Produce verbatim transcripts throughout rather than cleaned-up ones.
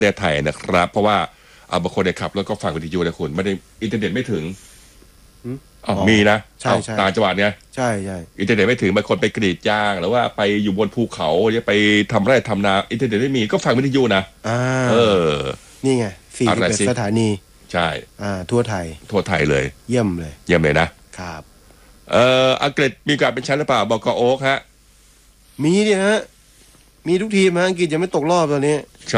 ประเทศไทยนะครับเพราะว่าเอาบางคนเนี่ยขับแล้วก็ฟังวิทยุนะคุณไม่ได้อินเทอร์เน็ตไม่ถึงอ๋อมีนะใช่ต่างจังหวัดเนี่ยใช่ใช่อินเทอร์เน็ตไม่ถึงบางคนไปกรีดยางหรือว่าไปอยู่บนภูเขาหรือไปทำไร่ทำนาอินเทอร์เน็ตไม่มีก็ฟังวิทยุนะอ่าเออนี่ไงสี่สิบเอ็ดสถานีใช่อ่าทั่วไทยทั่วไทยเลยเยี่ยมเลยเยี่ยมเลยนะครับเอ่ออังกฤษมีการเป็นแชมป์หรือเปล่าบอกกโอ๊กฮะมีดิฮะมีทุกทีมฮะอังกฤษยังไม่ตกรอบตอนนี้ใช่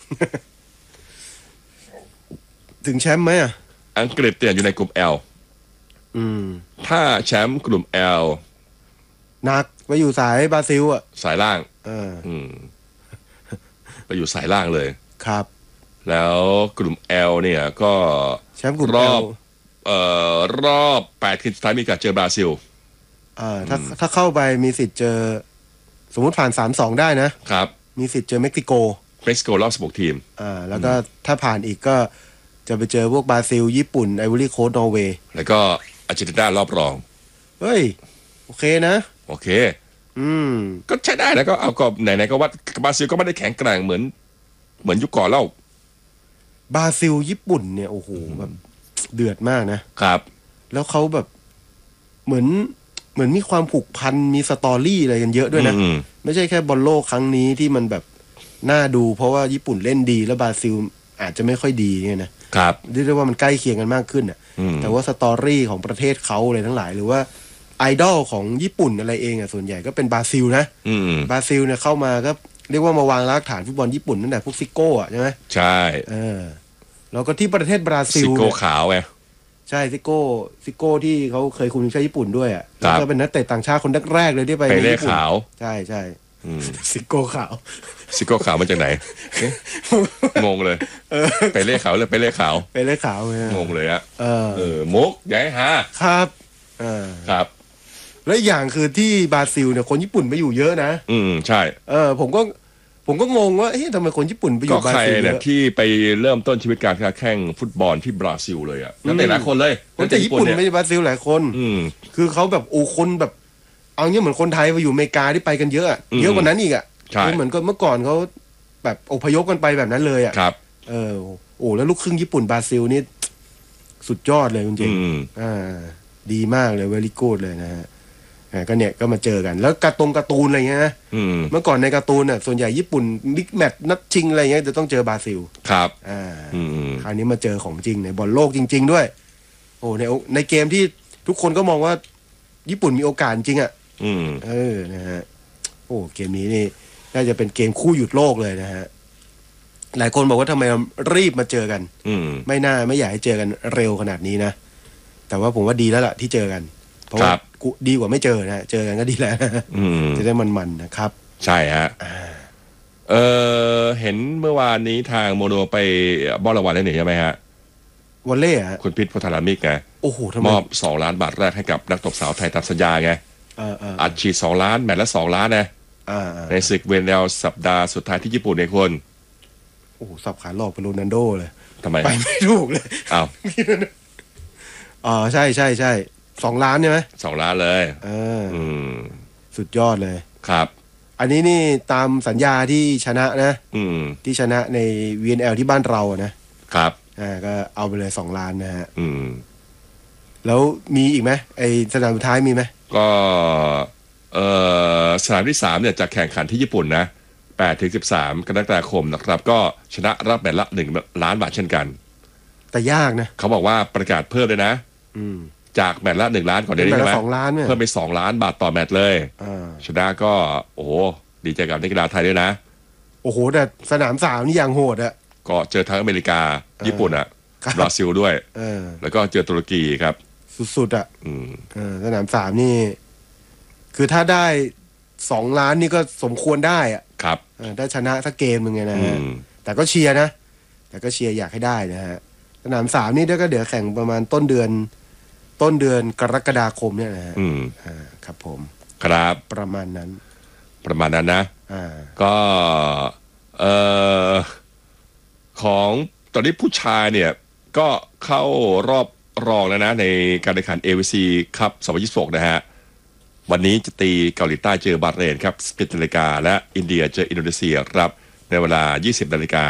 ถึงแชมป์ไหมอ่ะอังกฤษเนี่ยอยู่ในกลุ่ม L อืมถ้าแชมป์กลุ่ม L หนักไปอยู่สายบราซิลอ่ะสายล่างเอออืมไปอยู่สายล่างเลยครับแล้วกลุ่ม L เนี่ยก็แชมป์กลุ่มรอบเอ่อรอบแปดทีมสุดท้ายมีการเจอบราซิลอ่าถ้าถ้าเข้าไปมีสิทธิ์เจอสมมุติผ่าน สามสอง ได้นะครับมีสิทธิ์เจอเม็กซิโกเม็กซิโกรอบสิบหกทีมอ่าแล้วก็ถ้าผ่านอีกก็จะไปเจอพวกบราซิลญี่ปุ่นไอวอรี่โคสต์นอร์เวย์แล้วก็อาร์เจนตินารอบรองเฮ้ยโอเคนะโอเคอืมก็ใช้ได้แล้วก็เอาก็ไหนๆก็ว่าบราซิลก็ไม่ได้แข็งแกร่งเหมือนเหมือนยุคก่อนเล่าบราซิลญี่ปุ่นเนี่ยโอ้โหแบบเดือดมากนะครับแล้วเขาแบบเหมือนเหมือนมีความผูกพันมีสตอรี่อะไรกันเยอะด้วยนะไม่ใช่แค่บอลโลกครั้งนี้ที่มันแบบน่าดูเพราะว่าญี่ปุ่นเล่นดีแล้วบราซิลอาจจะไม่ค่อยดีเนี่ยนะครับเรียกได้ว่ามันใกล้เคียงกันมากขึ้นอ่ะแต่ว่าสตอรี่ของประเทศเขาอะไรทั้งหลายหรือว่าไอดอลของญี่ปุ่นอะไรเองอ่ะส่วนใหญ่ก็เป็นบราซิลนะบราซิลเนี่ยเข้ามาก็เรียกว่ามาวางรากฐานฟุตบอลญี่ปุ่นตั้งแต่พวกซิโก้อ่ะใช่ไหมใช่เออแล้วก็ที่ประเทศบราซิลซิโก้ขาวไงใช่ซิโก้ซิโก้ที่เขาเคยคุมทีมชาติญี่ปุ่นด้วยอ่ะแล้วก็เป็นนักเตะต่างชาติคนแรกๆเลยที่ไปไปเล่ขาวใช่ใช่ซิโก้ขาวซิโก้ขาวมาจากไหนงงเลยไปเล่ขาวเลยไปเล่ขาวไปเล่ขาวงงเลยอะเออเออมุกใหญ่ฮะครับเออครับและอย่างคือที่บราซิลเนี่ยคนญี่ปุ่นไปอยู่เยอะนะอืมใช่เออผมก็ผมก็งงว่าเฮ้ยทำไมคนญี่ปุ่นไปอยู่บราซิลเนี่ยที่ไปเริ่มต้นชีวิตการแข่งฟุตบอลที่บราซิลเลยอ่ะนักเตะหลายคนเลยนักเตะญี่ปุ่นไม่ใช่บราซิลหลายคนคือเขาแบบโอ้คนแบบเอาเงี้ยเหมือนคนไทยไปอยู่อเมริกาที่ไปกันเยอะเยอะกว่านั้นอีกอ่ะเหมือนกับเมื่อก่อนเขาแบบอพยพกันไปแบบนั้นเลยอ่ะครับเออโอ้แล้วลูกครึ่งญี่ปุ่นบราซิลนี่สุดยอดเลยจริงๆอ่าดีมากเลยเวลี่กู๊ดเลยนะฮะก็เนี่ยก็มาเจอกันแล้วการ์ตูนการ์ตูนอะไรเงี้ยเมื่อก่อนในการ์ตูนเนี่ยส่วนใหญ่ญี่ปุ่นบิ๊กแมตช์นัดชิงอะไรเงี้ยจะต้องเจอบราซิลครับอ่าคราวนี้มาเจอของจริงในบอลโลกจริงๆด้วยโอ้ในในเกมที่ทุกคนก็มองว่าญี่ปุ่นมีโอกาสจริงอ่ะเออนะฮะโอ้เกมนี้นี่น่าจะเป็นเกมคู่หยุดโลกเลยนะฮะหลายคนบอกว่าทำไมรีบมาเจอกันไม่น่าไม่อยากให้เจอกันเร็วขนาดนี้นะแต่ว่าผมว่าดีแล้วล่ะที่เจอกันเพราะว่าดีกว่าไม่เจอนะเจอกันก็ดีแล้วจะได้มันๆนะครับใช่ฮะเออเห็นเมื่อวานนี้ทางโมโนไปบอลรางวัลได้หนึ่งใช่ไหมฮะวอลเล่ฮะคุณพิษพุทธารามิกไงโอ้โหมอบสองล้านบาทแรกให้กับนักตบสาวไทยตามสัญญาไงอัดฉีดสองล้านแมตช์ละสองล้านนะในศึกเวนเดลสัปดาห์สุดท้ายที่ญี่ปุ่นในคนโอ้โหสับขาหลอกเป็นโรนัลโดเลยทำไมไปไม่ถูกเลยอ้าวอ๋อใช่ใช่ใช่สองล้านใช่ไหมสองล้านเลยเอออืมสุดยอดเลยครับอันนี้นี่ตามสัญญาที่ชนะนะอืมที่ชนะใน วี เอ็น แอล ที่บ้านเราอะนะครับอ่าก็เอาไปเลยสองล้านนะฮะอืมแล้วมีอีกไหมไอสนามสุดท้ายมีไหมก็เอ่อสนามที่สามเนี่ยจะแข่งขันที่ญี่ปุ่นนะแปดถึงสิบสามกรกฎาคมนะครับก็ชนะรับแมตช์ละหนึ่งล้านบาทเช่นกันแต่ยากนะเขาบอกว่าประกาศเพิ่มเลยนะอืมจากแมตช์ละหนึ่งล้านก่อนเดี๋ยวนี้ใช่ไหมเพิ่มไปสองล้านบาทต่อแมตช์เลยชนะก็โอ้โหดีใจกับนักกีฬาไทยด้วยนะโอ้โหแต่สนามสามนี่อย่างโหดอะก็เจอทั้งอเมริกาญี่ปุ่นอะบราซิลด้วยแล้วก็เจอตุรกีครับสุดๆอะสนามสามนี่คือถ้าได้สองล้านนี่ก็สมควรได้อะครับถ้าชนะสักเกมนึงไงนะฮะแต่ก็เชียร์นะแต่ก็เชียร์อยากให้ได้นะฮะสนามสามนี่ก็เดี๋ยวแข่งประมาณต้นเดือนต้นเดือนกรกฎาคมเนี่ยนะฮะอ่าครับผมครับประมาณนั้นประมาณนั้นนะอ่าก็เอ่อของตอนนี้ผู้ชายเนี่ยก็เข้ารอบรองแล้วนะในการแข่งขัน เอ วี ซี Cup สองพันยี่สิบหกนะฮะวันนี้จะตีเกาหลีใต้เจอบาห์เรนครับสิบเจ็ดนาฬิกาและอินเดียเจออินโดนีเซียครับในเวลา ยี่สิบนาฬิกา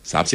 สาม